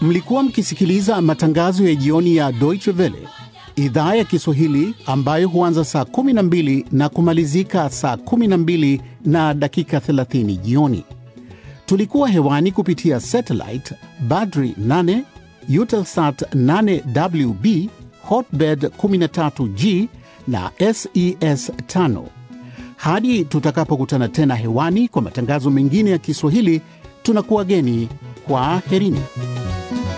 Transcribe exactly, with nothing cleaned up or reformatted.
Mlikuwa mkisikiliza matangazo ya jioni ya Deutsche Welle, idhaa ya Kiswahili ambayo huanza saa kumi na mbili na kumalizika saa kumi na mbili na dakika thelathini jioni. Tulikuwa hewani kupitia satellite Badri nane, Eutelsat nane W B, Hotbird kumi na tatu G na S E S tano. Hadi tutakapokutana tena hewani kwa matangazo mengine ya Kiswahili, tunakuwageni kwa herini.